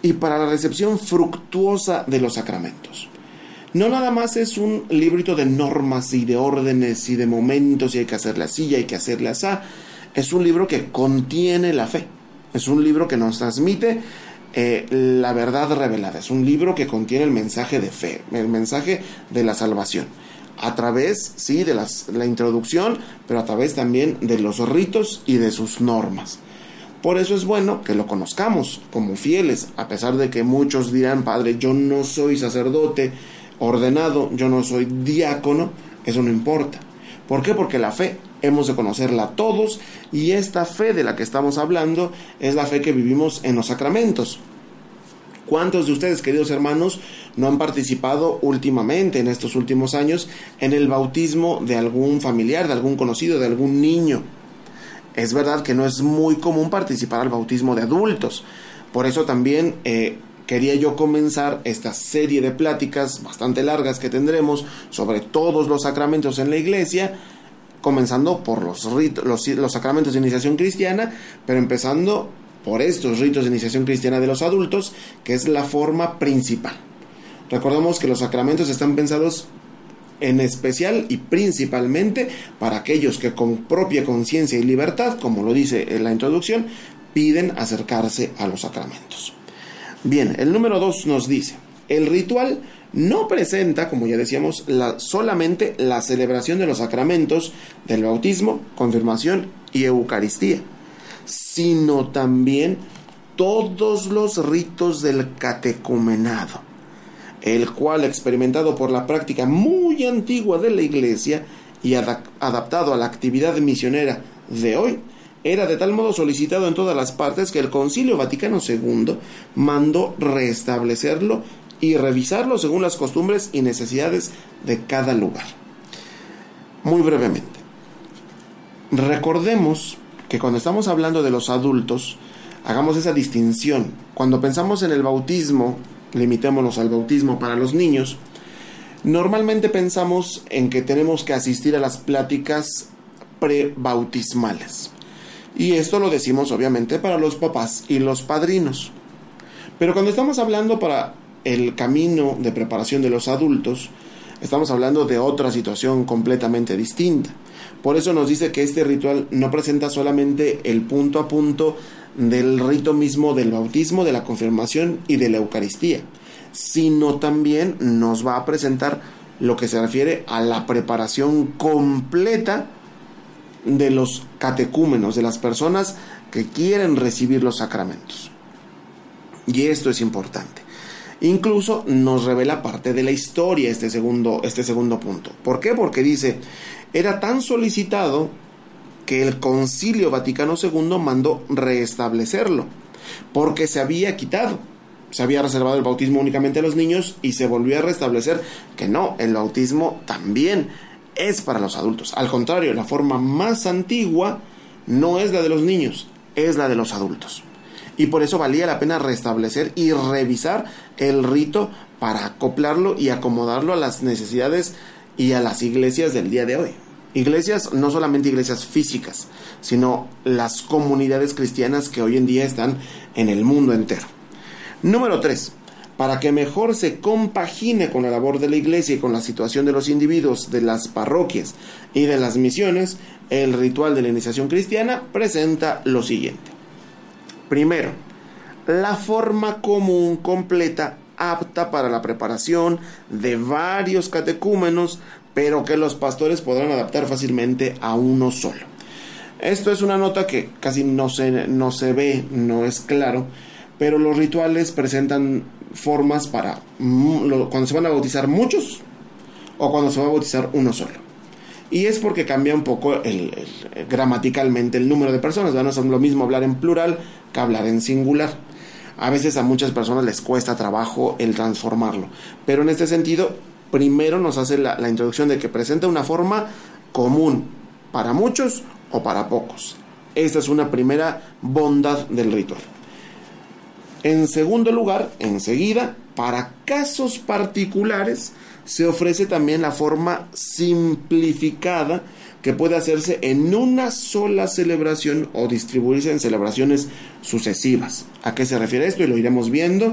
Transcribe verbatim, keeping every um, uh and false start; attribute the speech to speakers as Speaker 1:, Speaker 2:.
Speaker 1: y para la recepción fructuosa de los sacramentos. No nada más es un librito de normas y de órdenes y de momentos y hay que hacerle así y hay que hacerle así. Es un libro que contiene la fe. Es un libro que nos transmite eh, la verdad revelada. Es un libro que contiene el mensaje de fe, el mensaje de la salvación. A través, sí, de las, la introducción, pero a través también de los ritos y de sus normas. Por eso es bueno que lo conozcamos como fieles, a pesar de que muchos dirán, padre, yo no soy sacerdote ordenado, yo no soy diácono, eso no importa. ¿Por qué? Porque la fe hemos de conocerla todos, y esta fe de la que estamos hablando es la fe que vivimos en los sacramentos. ¿Cuántos de ustedes, queridos hermanos, no han participado últimamente, en estos últimos años, en el bautismo de algún familiar, de algún conocido, de algún niño? Es verdad que no es muy común participar al bautismo de adultos. Por eso también eh, quería yo comenzar esta serie de pláticas bastante largas que tendremos sobre todos los sacramentos en la iglesia, comenzando por los, ritos, los, los sacramentos de iniciación cristiana, pero empezando por estos ritos de iniciación cristiana de los adultos, que es la forma principal. Recordemos que los sacramentos están pensados en especial y principalmente para aquellos que con propia conciencia y libertad, como lo dice en la introducción, piden acercarse a los sacramentos. Bien, el número dos nos dice, el ritual no presenta, como ya decíamos, la, solamente la celebración de los sacramentos del bautismo, confirmación y Eucaristía, sino también todos los ritos del catecumenado, el cual, experimentado por la práctica muy antigua de la Iglesia y ad- adaptado a la actividad misionera de hoy, era de tal modo solicitado en todas las partes que el Concilio Vaticano segundo mandó restablecerlo y revisarlo según las costumbres y necesidades de cada lugar. Muy brevemente, recordemos que cuando estamos hablando de los adultos, hagamos esa distinción. Cuando pensamos en el bautismo, limitémonos al bautismo para los niños, normalmente pensamos en que tenemos que asistir a las pláticas prebautismales. Y esto lo decimos obviamente para los papás y los padrinos. Pero cuando estamos hablando para el camino de preparación de los adultos, estamos hablando de otra situación completamente distinta. Por eso nos dice que este ritual no presenta solamente el punto a punto del rito mismo del bautismo, de la confirmación y de la Eucaristía, sino también nos va a presentar lo que se refiere a la preparación completa de los catecúmenos, de las personas que quieren recibir los sacramentos. Y esto es importante. Incluso nos revela parte de la historia este segundo, este segundo punto. ¿Por qué? Porque dice, era tan solicitado que el Concilio Vaticano segundo mandó restablecerlo, porque se había quitado, se había reservado el bautismo únicamente a los niños y se volvió a restablecer que no, el bautismo también es para los adultos. Al contrario, la forma más antigua no es la de los niños, es la de los adultos. Y por eso valía la pena restablecer y revisar el rito para acoplarlo y acomodarlo a las necesidades y a las iglesias del día de hoy. Iglesias, no solamente iglesias físicas, sino las comunidades cristianas que hoy en día están en el mundo entero. Número tres. Para que mejor se compagine con la labor de la iglesia y con la situación de los individuos, de las parroquias y de las misiones, el ritual de la iniciación cristiana presenta lo siguiente. Primero, la forma común completa apta para la preparación de varios catecúmenos, pero que los pastores podrán adaptar fácilmente a uno solo. Esto es una nota que casi no se, no se ve, no es claro, pero los rituales presentan formas para cuando se van a bautizar muchos o cuando se va a bautizar uno solo. Y es porque cambia un poco el, el, gramaticalmente el número de personas. No es lo mismo hablar en plural que hablar en singular. A veces a muchas personas les cuesta trabajo el transformarlo. Pero en este sentido, primero nos hace la, la introducción de que presenta una forma común para muchos o para pocos. Esta es una primera bondad del ritual. En segundo lugar, enseguida, para casos particulares, se ofrece también la forma simplificada que puede hacerse en una sola celebración o distribuirse en celebraciones sucesivas. ¿A qué se refiere esto? Y lo iremos viendo